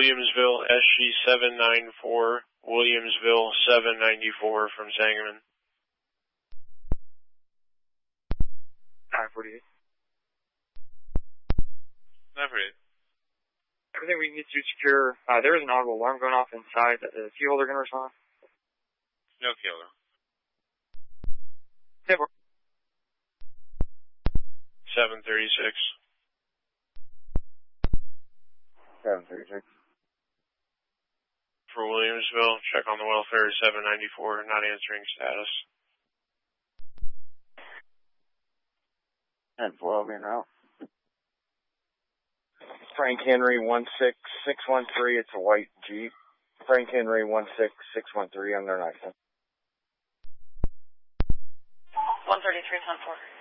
Williamsville, SG794, Williamsville 794 from Sangamon. 948. 948. Everything we need to secure. There is an audible alarm going off inside. The key holder going to respond? No key holder. Yeah, 736. 736. For Williamsville, check on the welfare 794, not answering status. 10-12 in route. Frank Henry 16613, it's a white Jeep. Frank Henry 16613, I'm their 9. 133, 10-4.